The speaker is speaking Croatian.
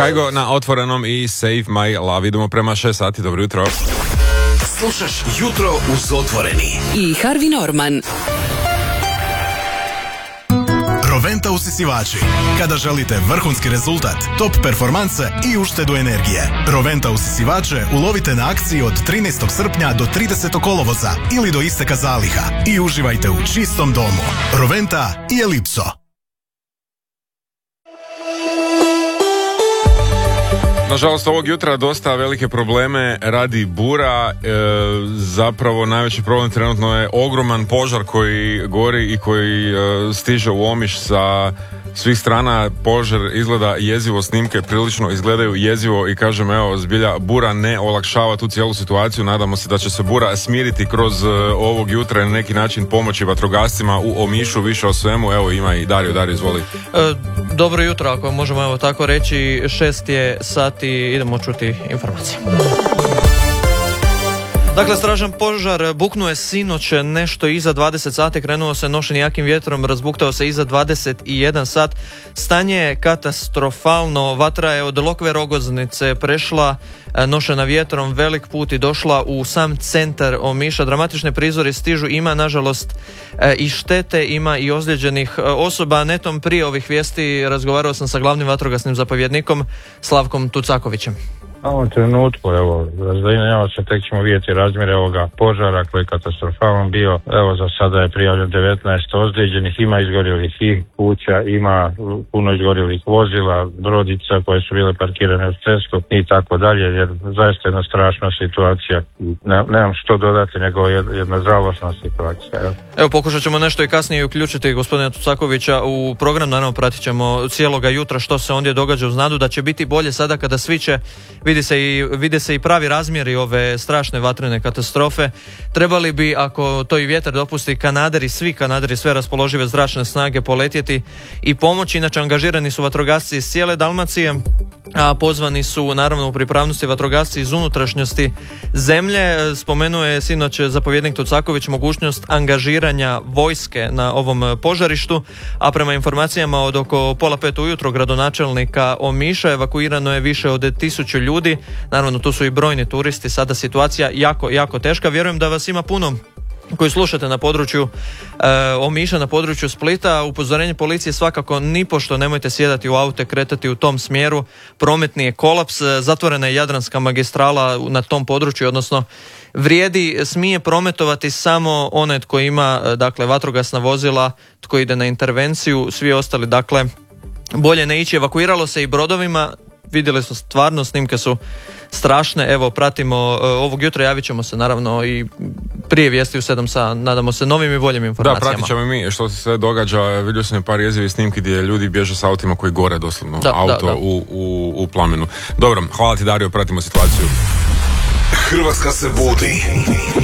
Kajgo na Otvorenom i Save My Love. Idemo prema 6 sati, dobro jutro. Slušaš Jutro uz Otvoreni i Harvey Norman. Roventa usisivači. Kada želite vrhunski rezultat, top performanse i uštedu energije. Roventa usisivače ulovite na akciji od 13. srpnja do 30. kolovoza ili do isteka zaliha i uživajte u čistom domu. Roventa i Elipso. Nažalost, ovog jutra dosta velike probleme radi bura. Zapravo najveći problem trenutno je ogroman požar koji gori i koji stiže u Omiš sa svih strana. Požar izgleda jezivo, snimke prilično izgledaju jezivo i kažem, evo, zbilja bura ne olakšava tu cijelu situaciju. Nadamo se da će se bura smiriti kroz ovog jutra i na neki način pomoći vatrogascima u Omišu. Više o svemu, evo, ima i Dario. Dario, izvoli. Dobro jutro, ako možemo evo tako reći. 6 je sati, idemo čuti informacije. Dakle, stražan požar buknuo je sinoć nešto iza 20 sati, krenuo se nošen jakim vjetrom, razbuktao se iza 21 sat. Stanje je katastrofalno, vatra je od Lokve Rogoznice prešla nošena vjetrom velik put i došla u sam centar Omiša. Dramatične prizori stižu, ima nažalost i štete, ima i ozlijeđenih osoba. Netom prije ovih vijesti razgovarao sam sa glavnim vatrogasnim zapovjednikom Slavkom Tucakovićem. U ovom trenutku, evo, razdaljeno se, tek ćemo vidjeti razmjere ovoga požara koji je katastrofalan bio. Evo, za sada je prijavljeno 19 ozlijeđenih, ima izgorjelih i kuća, ima puno izgorjelih vozila, brodica koje su bile parkirane u cestu i tako dalje, jer zaista jedna strašna situacija. Nemam što dodati, nego jedna žalosna situacija. Evo, pokušat ćemo nešto i kasnije uključiti gospodina Tucakovića u program, naravno pratit ćemo cijeloga jutra što se ondje događa, uz nadu da će biti bolje sada kada svi će vide se i pravi razmjeri ove strašne vatrene katastrofe. Trebali bi, ako to i vjetar dopusti, svi kanaderi, sve raspoložive zračne snage poletjeti i pomoći. Inače, angažirani su vatrogasci iz cijele Dalmacije, a pozvani su naravno u pripravnosti vatrogasci iz unutrašnjosti zemlje. Spomenuo je sinoć zapovjednik Tucaković mogućnost angažiranja vojske na ovom požarištu, a prema informacijama od oko 4:30 ujutro gradonačelnika Omiša evakuirano je više od 1000 ljudi. Naravno, tu su i brojni turisti, sada situacija jako teška. Vjerujem da vas ima puno koji slušate na području Omiša, na području Splita. Upozorenje policije svakako nipošto nemojte sjedati u aute, kretati u tom smjeru. Prometni je kolaps, zatvorena je Jadranska magistrala na tom području, odnosno smije prometovati samo onaj tko ima, dakle, vatrogasna vozila, tko ide na intervenciju, svi ostali, dakle, bolje ne ići. Evakuiralo se i brodovima. Vidjeli smo stvarno, snimke su strašne. Evo, pratimo ovog jutra, javit ćemo se naravno i prije vijesti u 7 sa, nadamo se, novim i boljim informacijama. Da, pratit ćemo mi što se sve događa. Vidio sam par jezivih snimki gdje ljudi bježe s autima koji gore doslovno, auto u plamenu. Dobro, hvala ti Dario, pratimo situaciju. Hrvatska se budi.